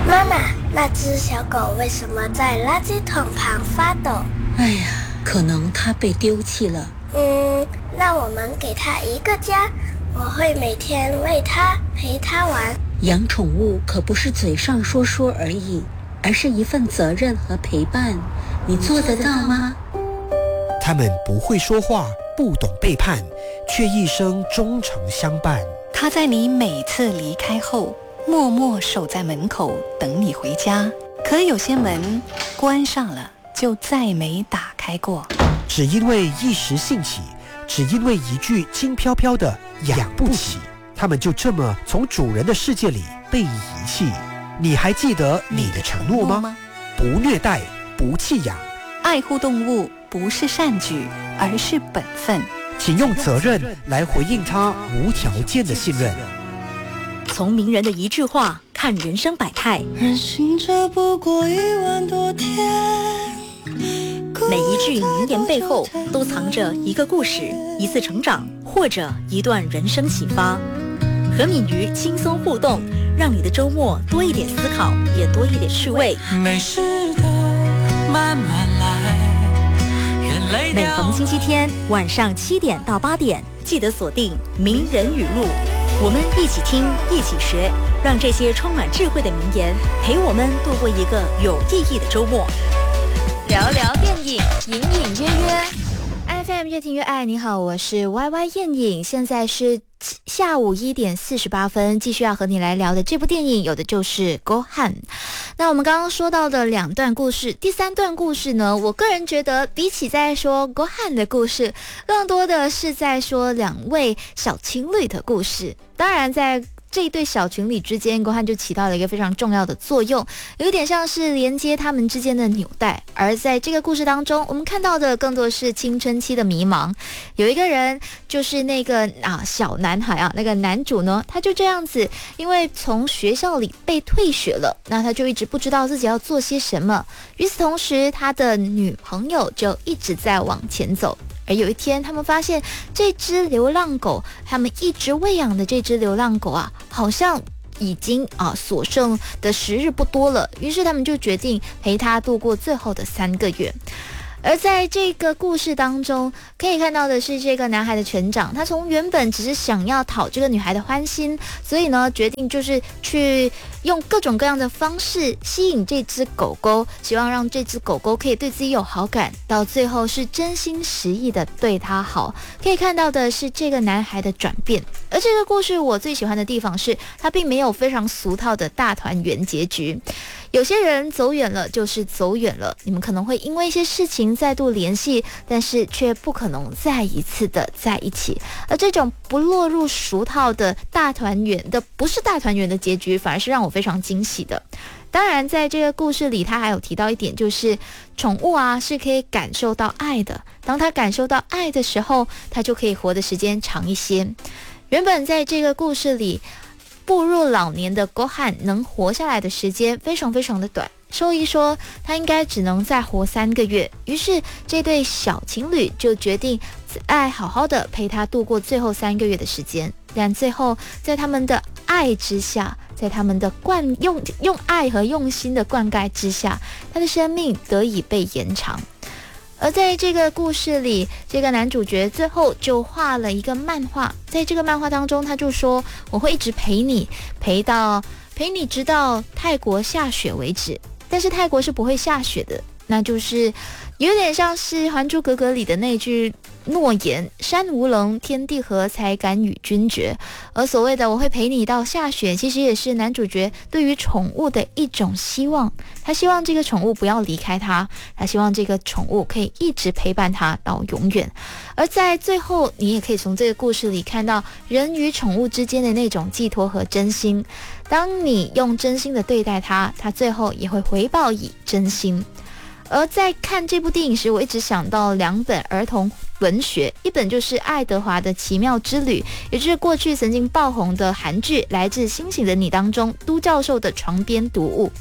妈妈，那只小狗为什么在垃圾桶旁发抖？ 哎呀，可能它被丢弃了。 那我们给它一个家，我会每天喂它，陪它玩。 养宠物可不是嘴上说说而已，而是一份责任和陪伴。你做得到吗？ 他们不会说话，不懂背叛，却一生忠诚相伴。 他在你每次离开后，默默守在门口等你回家。可有些门关上了，就再没打开过。 只因为一时兴起，只因为一句轻飘飘的养不起，他们就这么从主人的世界里被遗弃。你还记得你的承诺吗？不虐待，不弃养， 爱护动物不是善举，而是本分。 请用责任来回应他无条件的信任。 从名人的一句话看人生百态， 人行这不过1万多天。 每一句名言背后都藏着一个故事，一次成长，或者一段人生启发。和敏瑜轻松互动，让你的周末多一点思考，也多一点趣味。 没事的，慢慢来。 每逢星期天晚上7点到8点，记得锁定名人语录，我们一起听，一起学，让这些充满智慧的名言陪我们度过一个有意义的周末。 聊聊电影，隐隐约约。FM 越听越爱，你好，我是 YY 燕影，现在是下午1点48分，继续要和你来聊的这部电影，有的就是《Go Han》。那我们刚刚说到的2段故事，第3段故事呢，我个人觉得比起在说 Go Han 的故事，更多的是在说2位小情侣的故事。当然在这一对小情侣之间，Go Han就起到了一个非常重要的作用，有点像是连接他们之间的纽带。而在这个故事当中，我们看到的更多是青春期的迷茫。有一个人就是那个小男孩那个男主呢，他就这样子，因为从学校里被退学了，那他就一直不知道自己要做些什么。与此同时，他的女朋友就一直在往前走。而有一天，他们发现这只流浪狗，他们一直喂养的这只流浪狗好像已经所剩的时日不多了。于是他们就决定陪它度过最后的3个月。而在这个故事当中，可以看到的是这个男孩的成长。他从原本只是想要讨这个女孩的欢心，所以呢，决定就是去用各种各样的方式吸引这只狗狗，希望让这只狗狗可以对自己有好感，到最后是真心实意的对他好。可以看到的是这个男孩的转变。而这个故事我最喜欢的地方是，它并没有非常俗套的大团圆结局。有些人走远了就是走远了，你们可能会因为一些事情再度联系，但是却不可能再一次的在一起。而这种不落入俗套的大团圆的，不是大团圆的结局，反而是让我非常惊喜的。当然在这个故事里，他还有提到一点，就是宠物是可以感受到爱的。当他感受到爱的时候，他就可以活的时间长一些。原本在这个故事里，步入老年的 Go Han 能活下来的时间非常非常的短，兽医说他应该只能再活3个月。于是这对小情侣就决定好好的陪他度过最后3个月的时间。但最后在他们的爱之下，在他们的用爱和用心的灌溉之下，他的生命得以被延长。而在这个故事里，这个男主角最后就画了一个漫画，在这个漫画当中，他就说我会一直陪你直到泰国下雪为止。但是泰国是不会下雪的，那就是有点像是《还珠格格》里的那句诺言，山无棱，天地合，才敢与君绝。而所谓的我会陪你到下雪，其实也是男主角对于宠物的一种希望。他希望这个宠物不要离开他，他希望这个宠物可以一直陪伴他到永远。而在最后，你也可以从这个故事里看到人与宠物之间的那种寄托和真心。当你用真心的对待它，它最后也会回报以真心。而在看这部电影时，我一直想到2本儿童文学，一本就是爱德华的奇妙之旅，也就是过去曾经爆红的韩剧《来自星星的你》当中都教授的床边读物。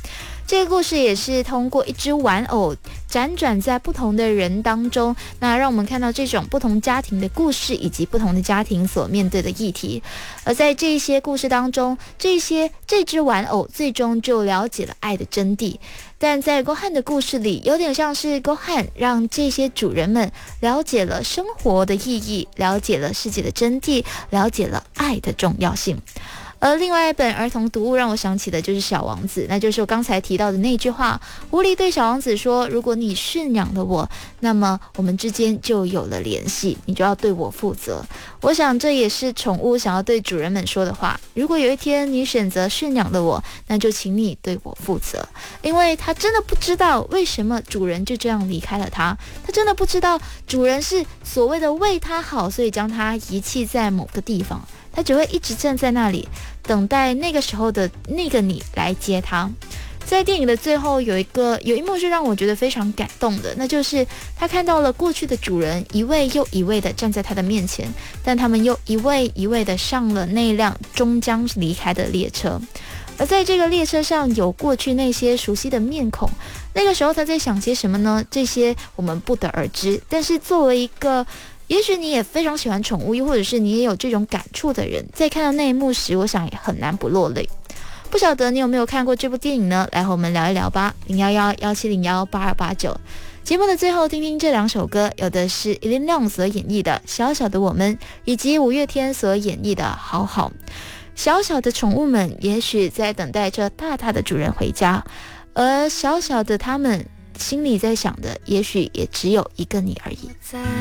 这个故事也是通过一只玩偶辗转在不同的人当中，那让我们看到这种不同家庭的故事以及不同的家庭所面对的议题。而在这些故事当中，这只玩偶最终就了解了爱的真谛。但在郭汉的故事里，有点像是郭汉让这些主人们了解了生活的意义，了解了世界的真谛，了解了爱的重要性。而另外一本儿童读物让我想起的就是小王子，那就是我刚才提到的那句话，狐狸对小王子说，如果你驯养了我，那么我们之间就有了联系，你就要对我负责。我想这也是宠物想要对主人们说的话，如果有一天你选择驯养了我，那就请你对我负责。因为他真的不知道为什么主人就这样离开了他，他真的不知道主人是所谓的为他好，所以将他遗弃在某个地方，他只会一直站在那里，等待那个时候的那个你来接他。在电影的最后有一幕是让我觉得非常感动的，那就是他看到了过去的主人一位又一位的站在他的面前，但他们又一位一位的上了那辆终将离开的列车。而在这个列车上有过去那些熟悉的面孔，那个时候他在想些什么呢？这些我们不得而知。但是作为一个也许你也非常喜欢宠物，又或者是你也有这种感触的人，在看到那一幕时，我想也很难不落泪。不晓得你有没有看过这部电影呢？来和我们聊一聊吧，011-1701-8289。节目的最后听听这两首歌，有的是 Elin Long 所演绎的《小小的我们》，以及五月天所演绎的《好好》。小小的宠物们也许在等待着大大的主人回家，而小小的他们心里在想的也许也只有一个你而已。